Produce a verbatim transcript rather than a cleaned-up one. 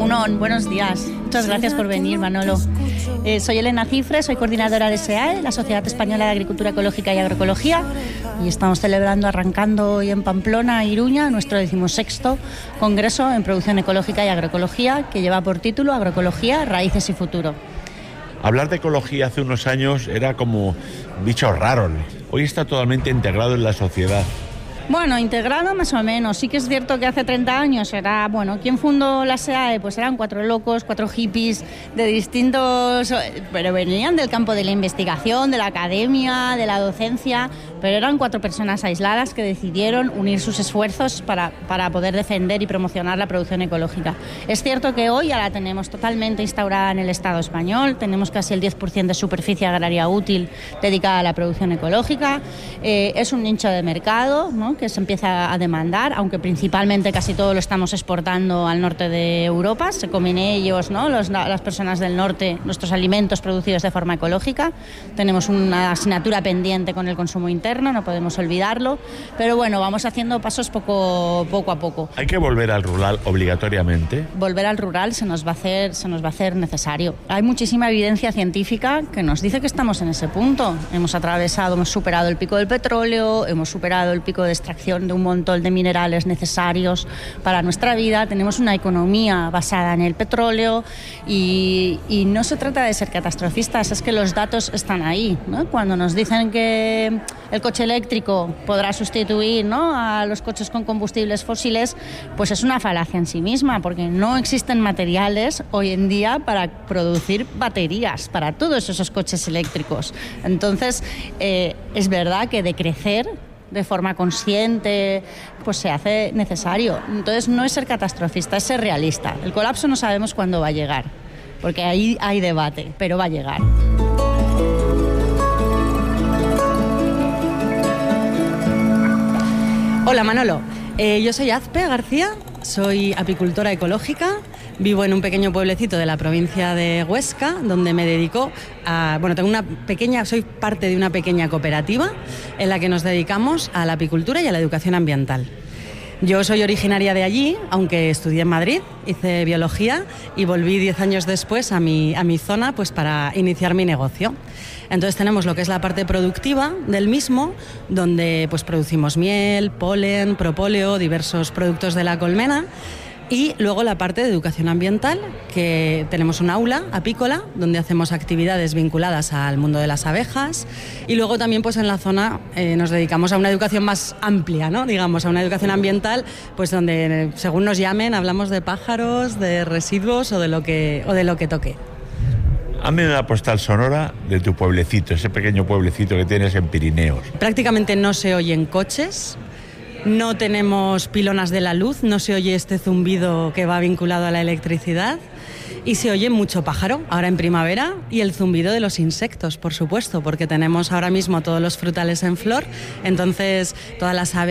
Egunon, buenos días. Muchas gracias por venir, Manolo. Eh, soy Elena Cifre, soy coordinadora de S E A E, la Sociedad Española de Agricultura Ecológica y Agroecología, y estamos celebrando, arrancando hoy en Pamplona, Iruña, nuestro decimosexto Congreso en Producción Ecológica y Agroecología, que lleva por título Agroecología, Raíces y Futuro. Hablar de ecología hace unos años era como bicho raro. Hoy está totalmente integrado en la sociedad. Bueno, integrado más o menos. Sí que es cierto que hace treinta años era, bueno, ¿quién fundó la S E A E? Pues eran cuatro locos, cuatro hippies de distintos... pero venían del campo de la investigación, de la academia, de la docencia, pero eran cuatro personas aisladas que decidieron unir sus esfuerzos para, para poder defender y promocionar la producción ecológica. Es cierto que hoy ya la tenemos totalmente instaurada en el Estado español, tenemos casi el diez por ciento de superficie agraria útil dedicada a la producción ecológica, eh, es un nicho de mercado, ¿no?, que se empieza a demandar, aunque principalmente casi todo lo estamos exportando al norte de Europa. Se comen ellos, ¿no?, Los, las personas del norte, nuestros alimentos producidos de forma ecológica. Tenemos una asignatura pendiente con el consumo interno, no podemos olvidarlo, pero bueno, vamos haciendo pasos poco, poco a poco. ¿Hay que volver al rural obligatoriamente? Volver al rural se nos va a hacer, se nos va a hacer necesario. Hay muchísima evidencia científica que nos dice que estamos en ese punto. Hemos atravesado, hemos superado el pico del petróleo, hemos superado el pico de extracción de un montón de minerales necesarios para nuestra vida, tenemos una economía basada en el petróleo y, y no se trata de ser catastrofistas, es que los datos están ahí, ¿no? Cuando nos dicen que el coche eléctrico podrá sustituir, ¿no?, a los coches con combustibles fósiles, pues es una falacia en sí misma, porque no existen materiales hoy en día para producir baterías para todos esos coches eléctricos. Entonces, eh, es verdad que decrecer de forma consciente, pues se hace necesario. Entonces no es ser catastrofista, es ser realista. El colapso no sabemos cuándo va a llegar, porque ahí hay debate, pero va a llegar. Hola Manolo, eh, yo soy Azpe García, soy apicultora ecológica. Vivo en un pequeño pueblecito de la provincia de Huesca, donde me dedico a... Bueno, tengo una pequeña... Soy parte de una pequeña cooperativa en la que nos dedicamos a la apicultura y a la educación ambiental. Yo soy originaria de allí, aunque estudié en Madrid, hice biología y volví diez años después a mi, a mi zona, pues para iniciar mi negocio. Entonces tenemos lo que es la parte productiva del mismo, donde pues producimos miel, polen, propóleo, diversos productos de la colmena. Y luego la parte de educación ambiental, que tenemos un aula apícola donde hacemos actividades vinculadas al mundo de las abejas, y luego también pues en la zona eh, nos dedicamos a una educación más amplia, ¿no?, digamos, a una educación ambiental, pues donde según nos llamen hablamos de pájaros, de residuos o de lo que, o de lo que toque. Hazme una postal sonora de tu pueblecito, ese pequeño pueblecito que tienes en Pirineos. Prácticamente no se oyen coches. No tenemos pilonas de la luz, no se oye este zumbido que va vinculado a la electricidad y se oye mucho pájaro ahora en primavera y el zumbido de los insectos, por supuesto, porque tenemos ahora mismo todos los frutales en flor, entonces todas las aves